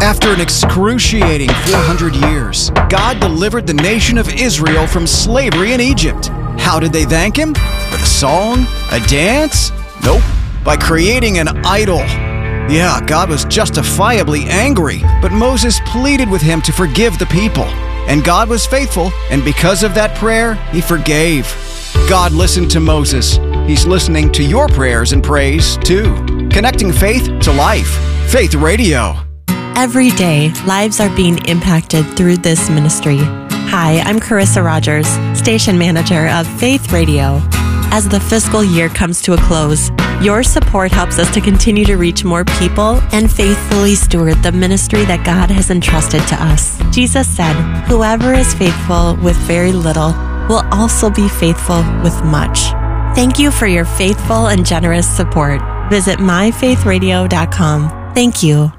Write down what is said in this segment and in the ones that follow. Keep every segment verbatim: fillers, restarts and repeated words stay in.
After an excruciating four hundred years, God delivered the nation of Israel from slavery in Egypt. How did they thank Him? With a song? A dance? Nope. By creating an idol. Yeah, God was justifiably angry, but Moses pleaded with Him to forgive the people. And God was faithful, and because of that prayer, He forgave. God listened to Moses. He's listening to your prayers and praise, too. Connecting faith to life. Faith Radio. Every day, lives are being impacted through this ministry. Hi, I'm Carissa Rogers, station manager of Faith Radio. As the fiscal year comes to a close, your support helps us to continue to reach more people and faithfully steward the ministry that God has entrusted to us. Jesus said, "Whoever is faithful with very little will also be faithful with much." Thank you for your faithful and generous support. Visit my faith radio dot com. Thank you.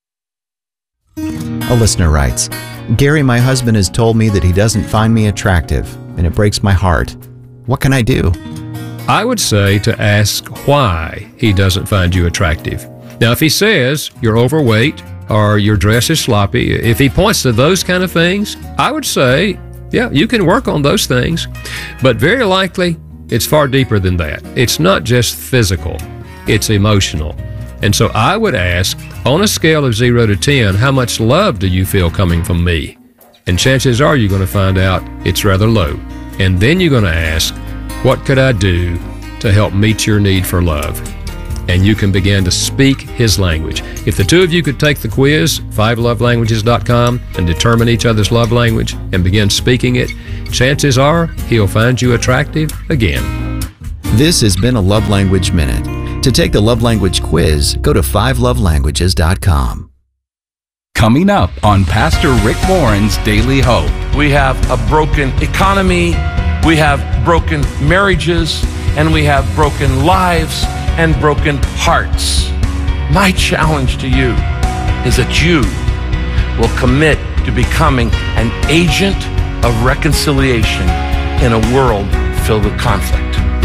A listener writes, "Gary, my husband has told me that he doesn't find me attractive, and it breaks my heart. What can I do?" I would say to ask why he doesn't find you attractive. Now, if he says you're overweight or your dress is sloppy, if he points to those kind of things, I would say, yeah, you can work on those things. But very likely, it's far deeper than that. It's not just physical, it's emotional. And so I would ask, on a scale of zero to ten, how much love do you feel coming from me? And chances are you're going to find out it's rather low. And then you're going to ask, what could I do to help meet your need for love? And you can begin to speak his language. If the two of you could take the quiz, five love languages dot com, and determine each other's love language and begin speaking it, chances are he'll find you attractive again. This has been a Love Language Minute. To take the Love Language quiz, go to five love languages dot com. Coming up on Pastor Rick Warren's Daily Hope. We have a broken economy, we have broken marriages, and we have broken lives and broken hearts. My challenge to you is that you will commit to becoming an agent of reconciliation in a world filled with conflict.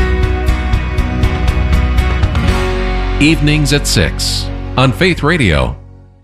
Evenings at six on Faith Radio.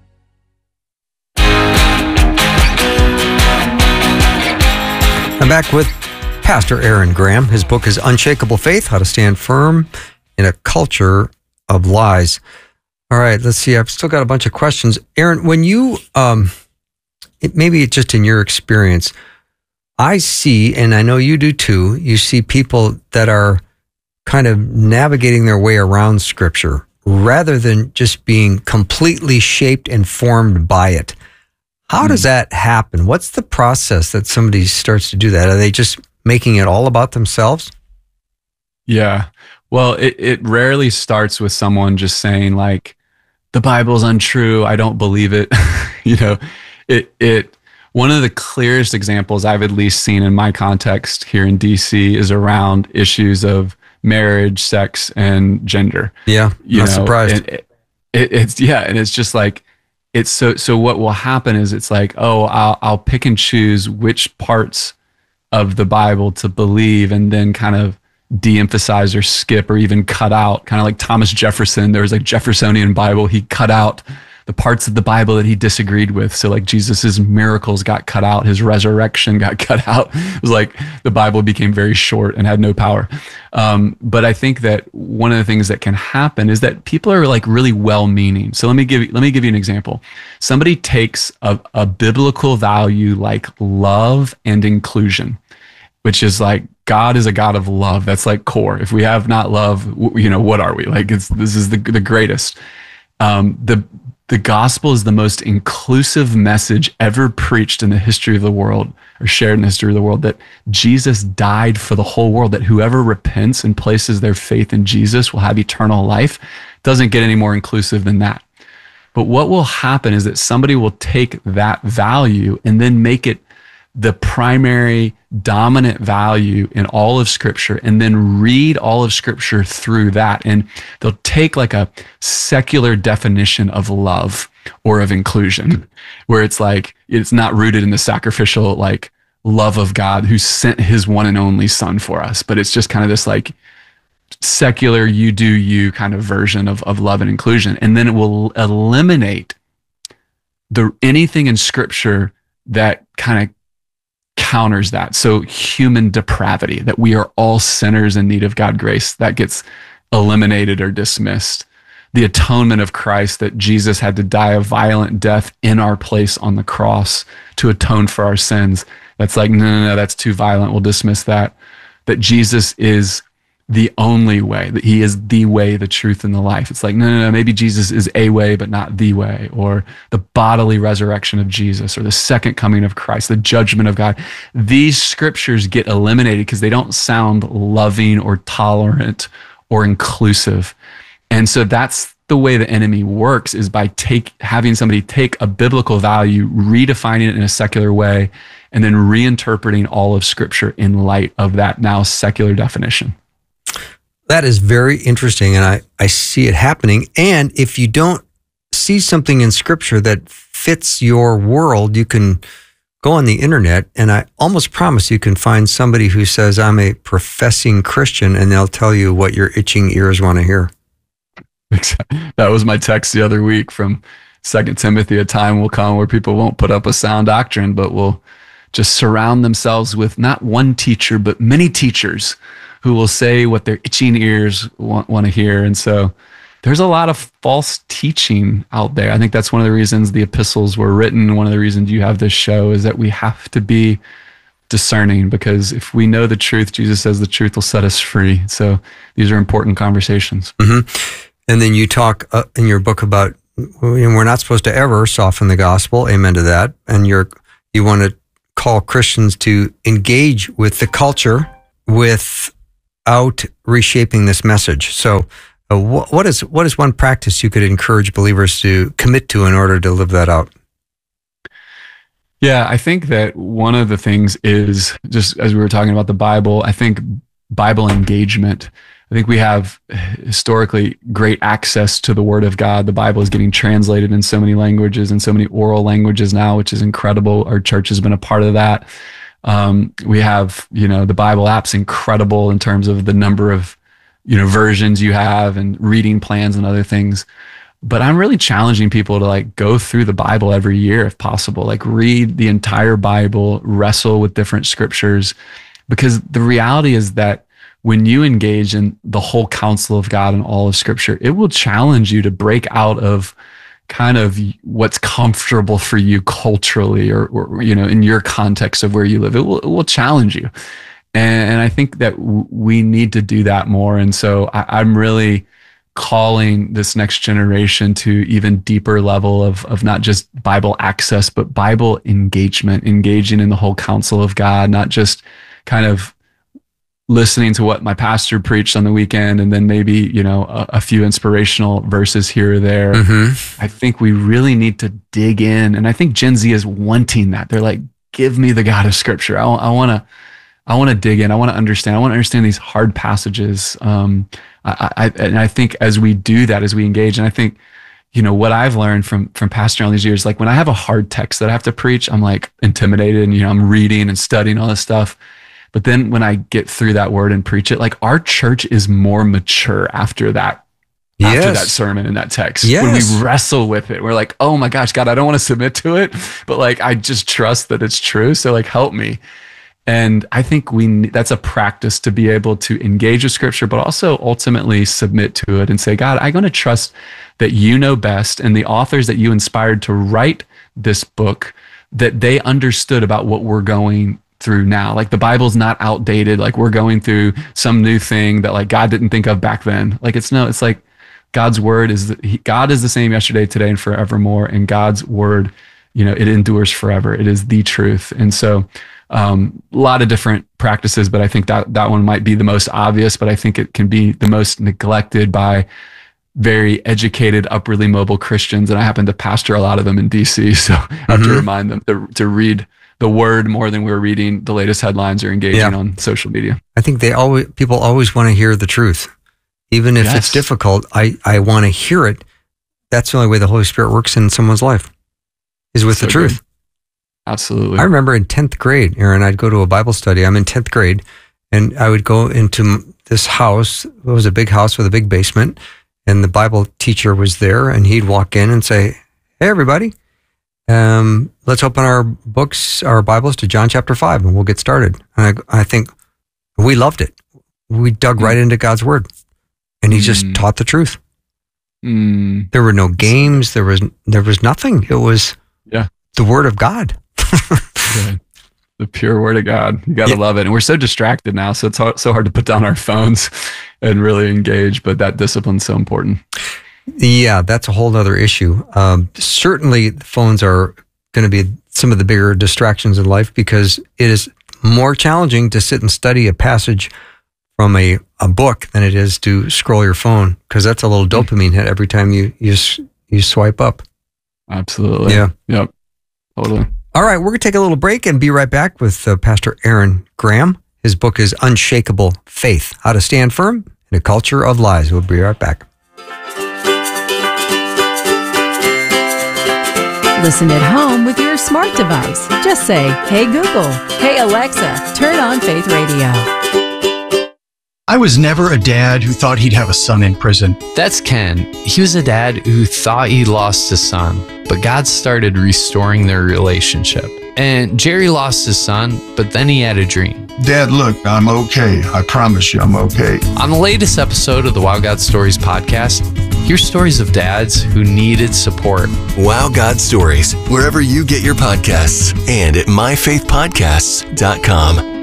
I'm back with Pastor Aaron Graham. His book is Unshakable Faith, How to Stand Firm in a Culture of Lies. All right, let's see. I've still got a bunch of questions. Aaron, when you, um, it, maybe it's just in your experience, I see, and I know you do too, you see people that are kind of navigating their way around Scripture rather than just being completely shaped and formed by it. How does that happen? What's the process that somebody starts to do that? Are they just making it all about themselves? Yeah. Well, it, it rarely starts with someone just saying like, the Bible's untrue, I don't believe it. you know, it, it, one of the clearest examples I've at least seen in my context here in D C is around issues of marriage, sex, and gender. Yeah. You not know, surprised. and it, it, it's, yeah. And it's just like, it's so, so what will happen is it's like, oh, I'll, I'll pick and choose which parts of the Bible to believe and then kind of de-emphasize or skip or even cut out, kind of like Thomas Jefferson. There was like Jeffersonian Bible. He cut out the parts of the Bible that he disagreed with. So like Jesus's miracles got cut out. His resurrection got cut out. It was like the Bible became very short and had no power. Um, but I think that one of the things that can happen is that people are like really well-meaning. So let me give you, let me give you an example. Somebody takes a, a biblical value like love and inclusion, which is like, God is a God of love. That's like core. If we have not love, you know, what are we? Like it's, this is the, the greatest. Um, the, the gospel is the most inclusive message ever preached in the history of the world or shared in the history of the world, that Jesus died for the whole world, that whoever repents and places their faith in Jesus will have eternal life. Doesn't get any more inclusive than that. But what will happen is that somebody will take that value and then make it the primary dominant value in all of Scripture, and then read all of Scripture through that. And they'll take like a secular definition of love or of inclusion, where it's like, it's not rooted in the sacrificial like love of God who sent his one and only son for us, but it's just kind of this like secular you do you kind of version of, of love and inclusion. And then it will eliminate the anything in Scripture that kind of counters that. So human depravity, that we are all sinners in need of God's grace, that gets eliminated or dismissed. The atonement of Christ, that Jesus had to die a violent death in our place on the cross to atone for our sins. That's like, no, no, no, that's too violent. We'll dismiss that. That Jesus is the only way, that he is the way, the truth, and the life. It's like, no, no, no, maybe Jesus is a way, but not the way, or the bodily resurrection of Jesus, or the second coming of Christ, the judgment of God. These scriptures get eliminated because they don't sound loving or tolerant or inclusive. And so that's the way the enemy works, is by take having somebody take a biblical value, redefining it in a secular way, and then reinterpreting all of Scripture in light of that now secular definition. That is very interesting, and I, I see it happening. And if you don't see something in Scripture that fits your world, you can go on the internet, and I almost promise you can find somebody who says, I'm a professing Christian, and they'll tell you what your itching ears want to hear. That was my text the other week from Second Timothy. A time will come where people won't put up a sound doctrine, but will just surround themselves with not one teacher, but many teachers who will say what their itching ears want, want to hear. And so there's a lot of false teaching out there. I think that's one of the reasons the epistles were written. One of the reasons you have this show is that we have to be discerning, because if we know the truth, Jesus says the truth will set us free. So these are important conversations. Mm-hmm. And then you talk uh, in your book about, we're not supposed to ever soften the gospel. Amen to that. And you're, you want to call Christians to engage with the culture without reshaping this message. So uh, wh- what is what is one practice you could encourage believers to commit to in order to live that out? Yeah, I think that one of the things is, just as we were talking about the Bible, I think Bible engagement. I think we have historically great access to the Word of God. The Bible is getting translated in so many languages and so many oral languages now, which is incredible. Our church has been a part of that. Um, we have, you know, the Bible app's incredible in terms of the number of, you know, versions you have and reading plans and other things. But I'm really challenging people to like go through the Bible every year if possible, like read the entire Bible, wrestle with different scriptures, because the reality is that when you engage in the whole counsel of God and all of Scripture, it will challenge you to break out of kind of what's comfortable for you culturally, or, or you know, in your context of where you live. It will, it will challenge you. And, and I think that w- we need to do that more. And so I, I'm really calling this next generation to even deeper level of, of not just Bible access, but Bible engagement, engaging in the whole counsel of God, not just kind of listening to what my pastor preached on the weekend and then maybe, you know, a, a few inspirational verses here or there. Mm-hmm. I think we really need to dig in. And I think Gen Z is wanting that. They're like, give me the God of Scripture. I, I want to, I want to dig in. I want to understand. I want to understand these hard passages. Um, I, I, and I think as we do that, as we engage, and I think, you know, what I've learned from, from pastoring all these years, like when I have a hard text that I have to preach, I'm like intimidated and, you know, I'm reading and studying all this stuff. But then when I get through that word and preach it, like our church is more mature after that, yes. after that sermon and that text. Yes. When we wrestle with it, we're like, oh my gosh, God, I don't want to submit to it, but like, I just trust that it's true. So like, help me. And I think we that's a practice to be able to engage with Scripture, but also ultimately submit to it and say, God, I'm going to trust that you know best, and the authors that you inspired to write this book, that they understood about what we're going through now. Like the Bible's not outdated. Like we're going through some new thing that like God didn't think of back then. Like it's no, it's like God's word is, the, he, God is the same yesterday, today, and forevermore. And God's word, you know, it endures forever. It is the truth. And so um, a lot of different practices, but I think that that one might be the most obvious, but I think it can be the most neglected by very educated, upwardly mobile Christians. And I happen to pastor a lot of them in D C. So I have mm-hmm. to remind them to, to read the word more than we're reading the latest headlines or engaging yeah. on social media. I think they always, people always want to hear the truth. Even if yes. it's difficult, I, I want to hear it. That's the only way the Holy Spirit works in someone's life, is with so the truth. Good. Absolutely. I remember in tenth grade, Aaron, I'd go to a Bible study. I'm in tenth grade, and I would go into this house. It was a big house with a big basement, and the Bible teacher was there, and he'd walk in and say, hey, everybody. Um, let's open our books, our Bibles to John chapter five, and we'll get started. And I, I think we loved it. We dug mm. right into God's word, and he mm. just taught the truth. Mm. There were no games. There was there was nothing. It was yeah. the word of God. Yeah. The pure word of God. You got to yeah. love it. And we're so distracted now, so it's hard, so hard to put down our phones and really engage, but that discipline's so important. Yeah, that's a whole other issue. Um, certainly, phones are going to be some of the bigger distractions in life because it is more challenging to sit and study a passage from a, a book than it is to scroll your phone, because that's a little dopamine hit every time you, you, you swipe up. Absolutely. Yeah. Yep. Totally. All right, we're going to take a little break and be right back with uh, Pastor Aaron Graham. His book is Unshakable Faith, How to Stand Firm in a Culture of Lies. We'll be right back. Listen at home with your smart device. Just say, "Hey Google, hey Alexa, turn on Faith Radio." I was never a dad who thought he'd have a son in prison. That's Ken. He was a dad who thought he lost his son, but God started restoring their relationship. And Jerry lost his son, but then he had a dream. Dad, look, I'm okay. I promise you I'm okay. On the latest episode of the Wow God Stories podcast, hear stories of dads who needed support. Wow God Stories, wherever you get your podcasts, and at my faith podcasts dot com.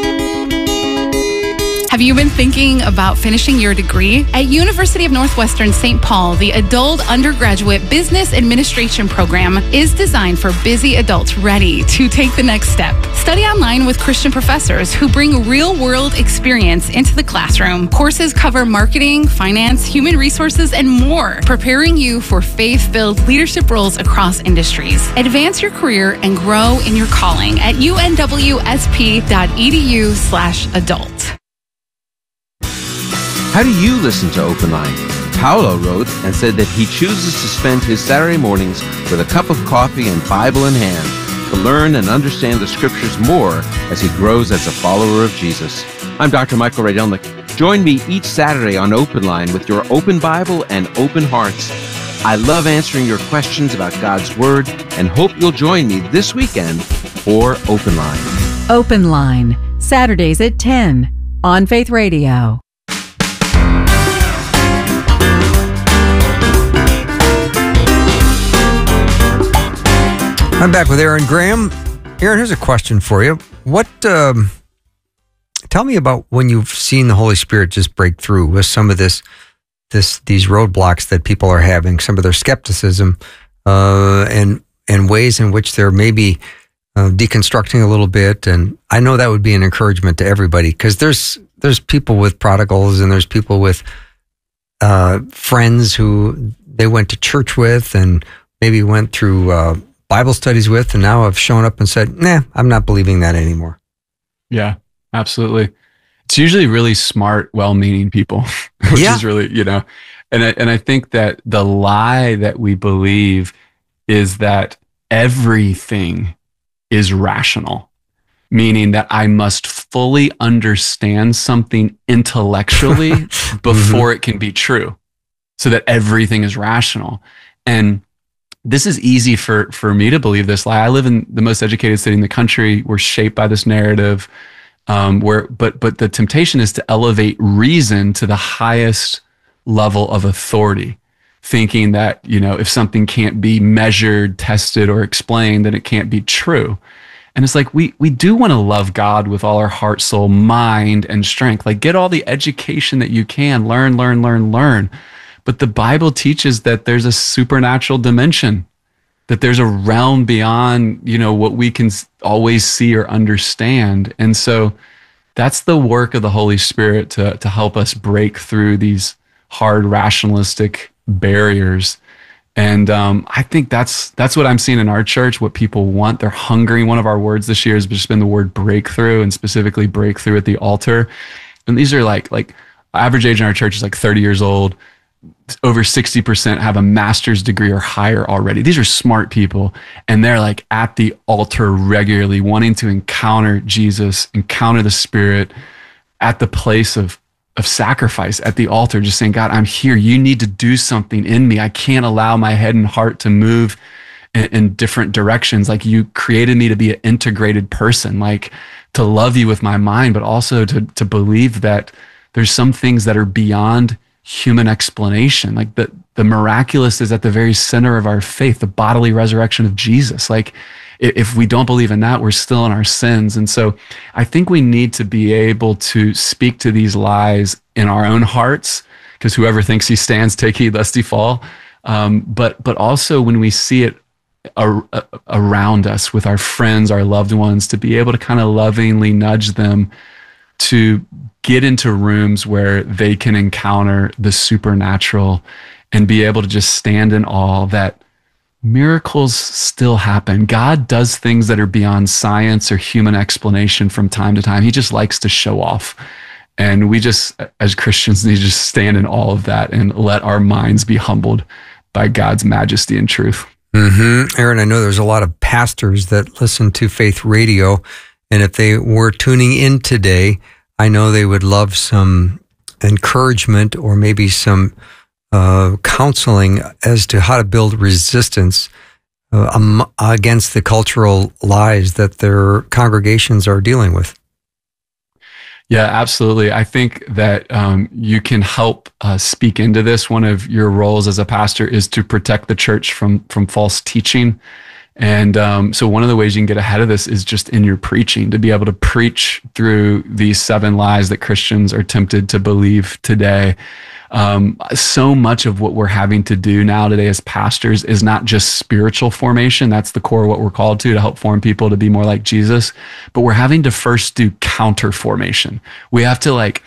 Have you been thinking about finishing your degree? At University of Northwestern Saint Paul, the Adult Undergraduate Business Administration program is designed for busy adults ready to take the next step. Study online with Christian professors who bring real-world experience into the classroom. Courses cover marketing, finance, human resources, and more, preparing you for faith-filled leadership roles across industries. Advance your career and grow in your calling at U N W S P dot E D U slash adult. How do you listen to Open Line? Paolo wrote and said that he chooses to spend his Saturday mornings with a cup of coffee and Bible in hand to learn and understand the Scriptures more as he grows as a follower of Jesus. I'm Doctor Michael Rydelnik. Join me each Saturday on Open Line with your open Bible and open hearts. I love answering your questions about God's Word and hope you'll join me this weekend for Open Line. Open Line, Saturdays at ten on Faith Radio. I'm back with Aaron Graham. Aaron, here's a question for you. What? Um, tell me about when you've seen the Holy Spirit just break through with some of this, this, these roadblocks that people are having, some of their skepticism, uh, and and ways in which they're maybe uh, deconstructing a little bit. And I know that would be an encouragement to everybody, because there's there's people with prodigals and there's people with uh, friends who they went to church with and maybe went through Uh, Bible studies with, and now have shown up and said, nah, I'm not believing that anymore. Yeah, absolutely. It's usually really smart, well-meaning people, which yeah. is really, you know, and I, and I think that the lie that we believe is that everything is rational, meaning that I must fully understand something intellectually before mm-hmm. it can be true, so that everything is rational. And this is easy for, for me to believe this lie. I live in the most educated city in the country. We're shaped by this narrative, um, where but but the temptation is to elevate reason to the highest level of authority, thinking that, you know, if something can't be measured, tested, or explained, then it can't be true. And it's like, we we do want to love God with all our heart, soul, mind, and strength. Like, get all the education that you can, learn, learn, learn, learn. But the Bible teaches that there's a supernatural dimension, that there's a realm beyond, you know, what we can always see or understand. And so that's the work of the Holy Spirit to, to help us break through these hard rationalistic barriers. And um, I think that's that's what I'm seeing in our church, what people want. They're hungry. One of our words this year has just been the word breakthrough, and specifically breakthrough at the altar. And these are like, like average age in our church is like thirty years old. Over sixty percent have a master's degree or higher already. These are smart people, and they're like at the altar regularly, wanting to encounter Jesus, encounter the Spirit at the place of, of sacrifice, at the altar, just saying, God, I'm here. You need to do something in me. I can't allow my head and heart to move in, in different directions. Like, you created me to be an integrated person, like to love you with my mind, but also to to believe that there's some things that are beyond human explanation. Like the, the miraculous is at the very center of our faith, the bodily resurrection of Jesus. Like, if we don't believe in that, we're still in our sins. And so I think we need to be able to speak to these lies in our own hearts, because whoever thinks he stands, take heed lest he fall. Um, but but also when we see it ar- around us with our friends, our loved ones, to be able to kind of lovingly nudge them to get into rooms where they can encounter the supernatural and be able to just stand in awe that miracles still happen. God does things that are beyond science or human explanation from time to time. He just likes to show off. And we just, as Christians, need to just stand in awe of that and let our minds be humbled by God's majesty and truth. Mm-hmm. Aaron, I know there's a lot of pastors that listen to Faith Radio, and if they were tuning in today, I know they would love some encouragement or maybe some uh, counseling as to how to build resistance uh, um, against the cultural lies that their congregations are dealing with. Yeah, absolutely. I think that um, you can help uh, speak into this. One of your roles as a pastor is to protect the church from from false teaching. And um, so one of the ways you can get ahead of this is just in your preaching, to be able to preach through these seven lies that Christians are tempted to believe today. Um, so much of what we're having to do now today as pastors is not just spiritual formation. That's the core of what we're called to, to help form people to be more like Jesus. But we're having to first do counter formation. We have to like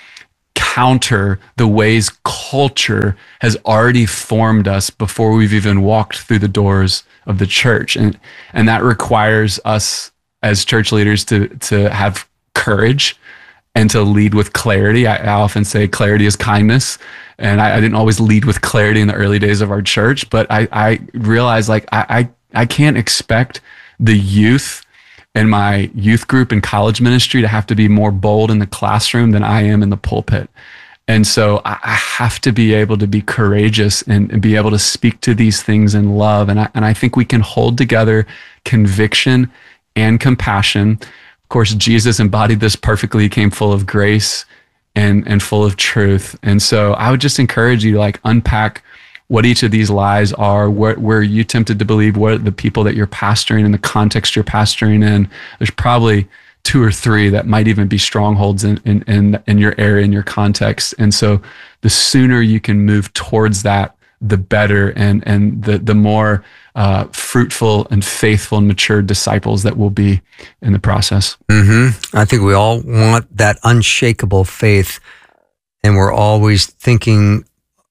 counter the ways culture has already formed us before we've even walked through the doors of the church. And, and that requires us as church leaders to, to have courage and to lead with clarity. I, I often say clarity is kindness. And I, I didn't always lead with clarity in the early days of our church, but I, I realized like I, I, I can't expect the youth in my youth group and college ministry to have to be more bold in the classroom than I am in the pulpit. And so I, I have to be able to be courageous and, and be able to speak to these things in love. And I, and I think we can hold together conviction and compassion. Of course, Jesus embodied this perfectly. He came full of grace and and full of truth. And so I would just encourage you to like unpack what each of these lies are, where, where are you tempted to believe, what are the people that you're pastoring in the context you're pastoring in. There's probably two or three that might even be strongholds in, in, in, in your area, in your context. And so the sooner you can move towards that, the better, and and the the more uh, fruitful and faithful and mature disciples that will be in the process. Mm-hmm. I think we all want that unshakable faith, and we're always thinking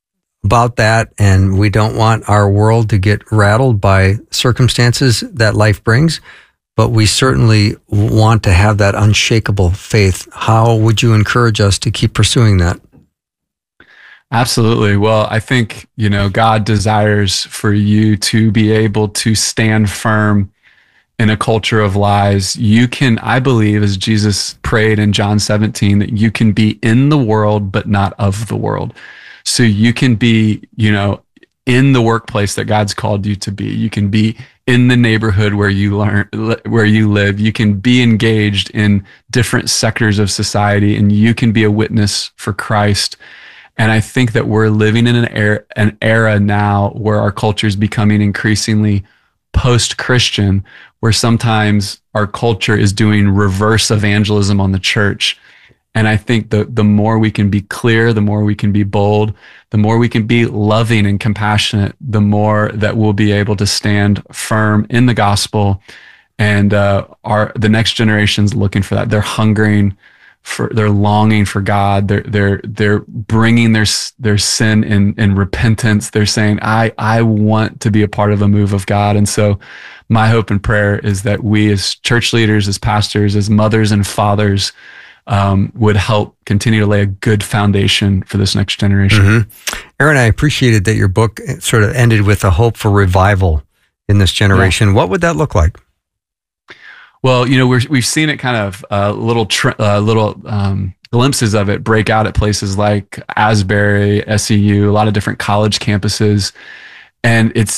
about that, and we don't want our world to get rattled by circumstances that life brings, but we certainly want to have that unshakable faith. How would you encourage us to keep pursuing that? Absolutely. Well, I think, you know, God desires for you to be able to stand firm in a culture of lies. You can, I believe, as Jesus prayed in John seventeen, that you can be in the world, but not of the world. So you can be, you know, in the workplace that God's called you to be. You can be in the neighborhood where you learn, where you live. You can be engaged in different sectors of society, and you can be a witness for Christ. And I think that we're living in an era, an era now where our culture is becoming increasingly post-Christian, where sometimes our culture is doing reverse evangelism on the church. And I think the, the more we can be clear, the more we can be bold, the more we can be loving and compassionate, the more that we'll be able to stand firm in the gospel. And uh, our the next generation's looking for that. They're hungering for, they're longing for God. They're they're they're bringing their their sin in in repentance. They're saying, I I want to be a part of a move of God. And so, my hope and prayer is that we, as church leaders, as pastors, as mothers and fathers, um, would help continue to lay a good foundation for this next generation. Mm-hmm. Aaron, I appreciated that your book sort of ended with a hope for revival in this generation. Yeah. What would that look like? Well, you know, we're, we've seen it kind of uh, little tr- uh, little um, glimpses of it break out at places like Asbury, S E U, a lot of different college campuses. And it's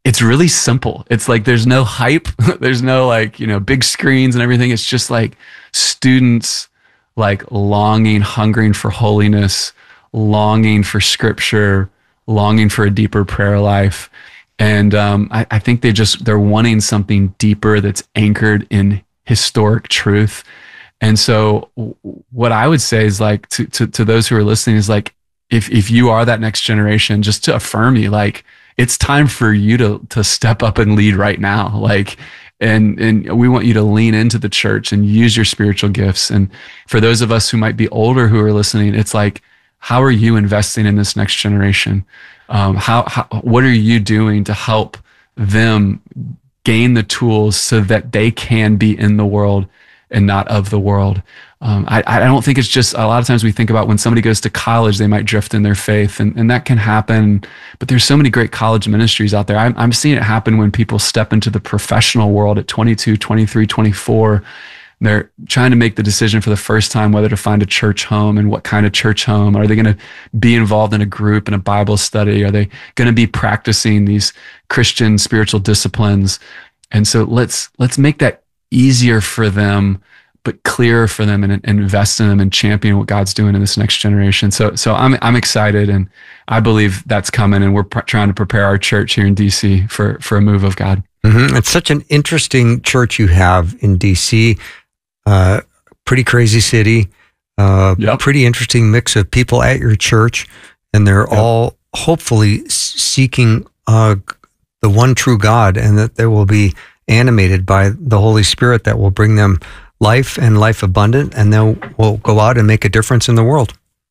it's really simple. It's like there's no hype, there's no like, you know, big screens and everything. It's just like students like longing, hungering for holiness, longing for scripture, longing for a deeper prayer life. And um, I, I think they just, they're wanting something deeper that's anchored in historic truth. And so what I would say is like to, to, to those who are listening is like, if, if you are that next generation, just to affirm you, like it's time for you to, to step up and lead right now. Like, and, and we want you to lean into the church and use your spiritual gifts. And for those of us who might be older who are listening, it's like, how are you investing in this next generation? Um, how, how, what are you doing to help them gain the tools so that they can be in the world and not of the world? Um, I, I don't think it's just, a lot of times we think about when somebody goes to college, they might drift in their faith, and, and that can happen. But there's so many great college ministries out there. I'm, I'm seeing it happen when people step into the professional world at twenty-two, twenty-three, twenty-four. They're trying to make the decision for the first time whether to find a church home and what kind of church home. Are they going to be involved in a group and a Bible study? Are they going to be practicing these Christian spiritual disciplines? And so let's let's make that easier for them, but clearer for them, and, and invest in them and champion what God's doing in this next generation. So so I'm I'm excited, and I believe that's coming, and we're pr- trying to prepare our church here in D C for for a move of God. Mm-hmm. It's such an interesting church you have in D C. Uh, pretty crazy city, uh, yep. Pretty interesting mix of people at your church, and they're yep. all hopefully seeking uh, the one true God, and that they will be animated by the Holy Spirit that will bring them life and life abundant, and they will go out and make a difference in the world.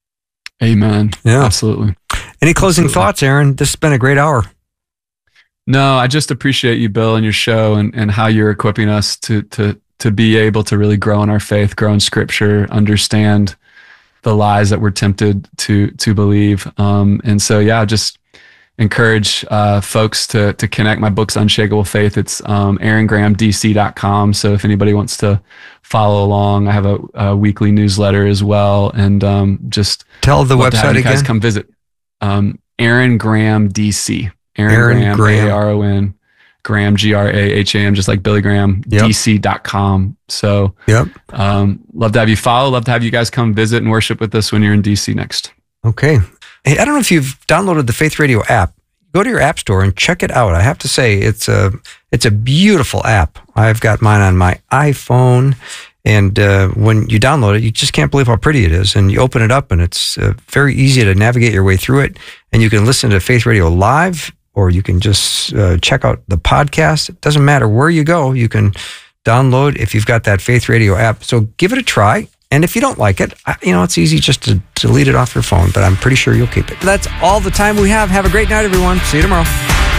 Amen. Yeah, absolutely. Any closing absolutely. thoughts, Aaron? This has been a great hour. No, I just appreciate you, Bill, and your show, and, and how you're equipping us to to to be able to really grow in our faith, grow in Scripture, understand the lies that we're tempted to to believe. Um, and so, yeah, just encourage uh, folks to to connect. My book's Unshakable Faith. It's um, aaron graham d c dot com. So if anybody wants to follow along, I have a, a weekly newsletter as well. And um, just tell the website you guys again. Come visit. Um, Aaron Graham D C. Aaron, Aaron Graham, Graham. A R O N. Graham, G R A H A M, just like Billy Graham, yep. D C dot com. So, yep. um, love to have you follow. Love to have you guys come visit and worship with us when you're in D C next. Okay. Hey, I don't know if you've downloaded the Faith Radio app. Go to your app store and check it out. I have to say, it's a it's a beautiful app. I've got mine on my iPhone, and uh, when you download it, you just can't believe how pretty it is. And you open it up, and it's uh, very easy to navigate your way through it. And you can listen to Faith Radio live, or you can just uh, check out the podcast. It doesn't matter where you go. You can download if you've got that Faith Radio app. So give it a try. And if you don't like it, you know, it's easy just to delete it off your phone, but I'm pretty sure you'll keep it. That's all the time we have. Have a great night, everyone. See you tomorrow.